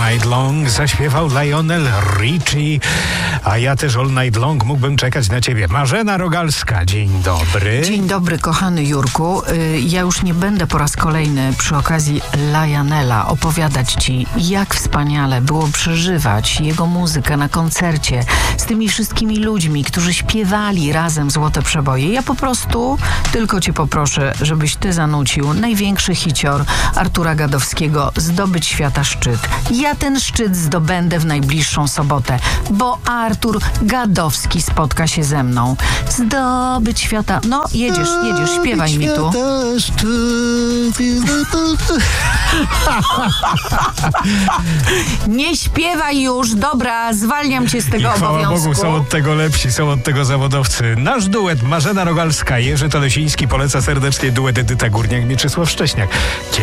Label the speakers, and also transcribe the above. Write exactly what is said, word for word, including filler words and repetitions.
Speaker 1: Night Long zaśpiewał Lionel Richie, a ja też All Night Long mógłbym czekać na ciebie. Marzena Rogalska, dzień dobry.
Speaker 2: Dzień dobry, kochany Jurku. Ja już nie będę po raz kolejny przy okazji Lionela opowiadać ci, jak wspaniale było przeżywać jego muzykę na koncercie z tymi wszystkimi ludźmi, którzy śpiewali razem Złote Przeboje. Ja po prostu tylko cię poproszę, żebyś ty zanucił największy hicior Artura Gadowskiego Zdobyć Świata Szczyt. Ja ten szczyt zdobędę w najbliższą sobotę, bo Artur Gadowski spotka się ze mną. Zdobyć świata... No, jedziesz, jedziesz, śpiewaj mi tu. Nie śpiewaj już, dobra, zwalniam cię z tego
Speaker 1: I chwała
Speaker 2: obowiązku.
Speaker 1: Bogu, są od tego lepsi, są od tego zawodowcy. Nasz duet Marzena Rogalska, Jerzy Telesiński poleca serdecznie duet Edyta Górniak, Mieczysław Szcześniak.